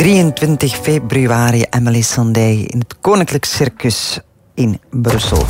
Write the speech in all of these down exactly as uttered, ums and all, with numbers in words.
drieëntwintig februari, Emily Sandé in het Koninklijk Circus in Brussel.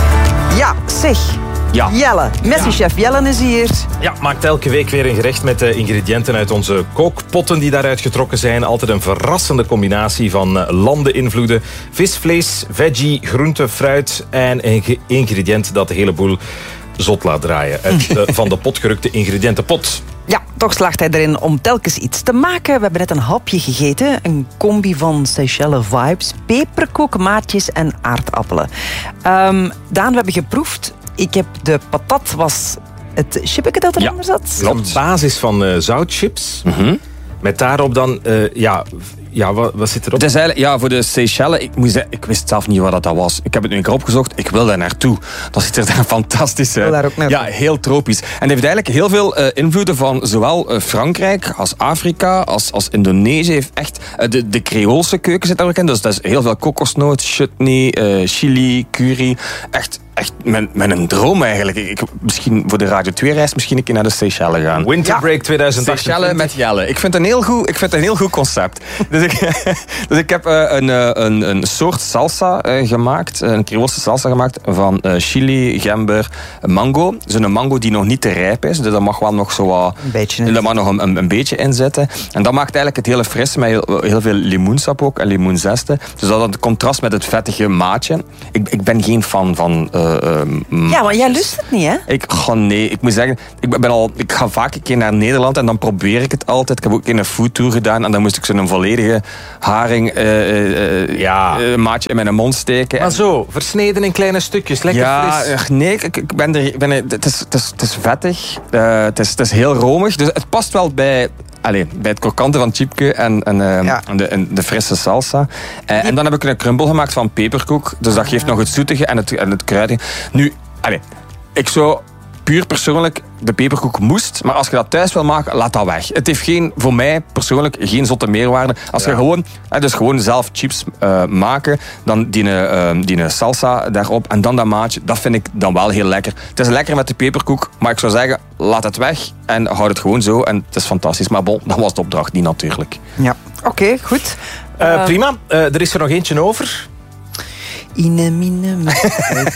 Ja, zeg. Ja. Jelle, Messi-chef Jelle is hier. Ja, maakt elke week weer een gerecht met de ingrediënten uit onze kookpotten die daaruit getrokken zijn. Altijd een verrassende combinatie van landeninvloeden. Vis, vlees, veggie, groente, fruit en een ge- ingrediënt dat de hele boel zot laat draaien. Uit de, van de potgerukte ingrediëntenpot. Ja, toch slaagt hij erin om telkens iets te maken. We hebben net een hapje gegeten. Een combi van Seychelles vibes, peperkoek, maatjes en aardappelen. Um, Daan, we hebben geproefd. Ik heb de patat, was het chipje dat eronder Ja, zat. Op basis van uh, zoutchips. Mm-hmm. Met daarop dan, uh, ja... Ja, wat, wat zit erop? Het is eigenlijk, ja, voor de Seychelles, ik, moet zeggen, ik wist zelf niet wat dat was. Ik heb het nu een keer opgezocht, ik wil daar naartoe. Dat ziet er daar fantastisch uit. Daar ook naartoe. Ja, heel tropisch. En het heeft eigenlijk heel veel uh, invloeden van zowel uh, Frankrijk als Afrika, als, als Indonesië. Heeft echt, uh, de, de Creoolse keuken zit daar ook in. Dus dat is heel veel kokosnoot, chutney, uh, chili, curry. Echt... Echt mijn, mijn droom eigenlijk. Ik, misschien voor de Radio twee-reis misschien een keer naar de Seychelles gaan. Winterbreak twintig achtentwintig. Seychelles met Jelle. Ik vind het een heel goed, ik vind het een heel goed concept. dus, ik, dus ik heb uh, een, uh, een, een soort salsa uh, gemaakt. Een Creoolse salsa gemaakt van uh, chili, gember, mango. Zo'n mango die nog niet te rijp is. Dus dat mag wel nog zo wat... Een beetje. Daar mag nog een, een, een beetje in zitten. En dat maakt eigenlijk het hele fris met heel, heel veel limoensap ook. En limoenzesten. Dus dat het contrast met het vettige maatje. Ik, ik ben geen fan van... Uh, Uh, ja, maar jij lust het niet, hè? Ik ga nee, ik moet zeggen, ik ben al, ik ga vaak een keer naar Nederland en dan probeer ik het altijd. Ik heb ook een keer een foodtour gedaan en dan moest ik zo'n volledige haring uh, uh, ja. uh, maatje in mijn mond steken. Maar zo, versneden in kleine stukjes, lekker ja, fris. Ja, nee, ik, ik ben er, ben er, het, is, het, is, het is vettig, uh, het, is, het is heel romig, dus het past wel bij... Allee, bij het krokante van chipke en, en, uh, ja. en, de, en de frisse salsa. Uh, en dan heb ik een crumble gemaakt van peperkoek. Dus dat geeft nog het zoetige en het, en het kruidige. Nu, allee, ik zou puur persoonlijk de peperkoek moest. Maar als je dat thuis wil maken, laat dat weg. Het heeft geen, voor mij persoonlijk geen zotte meerwaarde. Als ja. je gewoon, dus gewoon zelf chips uh, maken, dan die, uh, die salsa daarop en dan dat maatje, dat vind ik dan wel heel lekker. Het is lekker met de peperkoek, maar ik zou zeggen, laat het weg en houd het gewoon zo. En het is fantastisch. Maar bon, dat was de opdracht niet natuurlijk. Ja, oké, okay, goed. Uh, uh, prima. Uh, er is er nog eentje over. Ine mine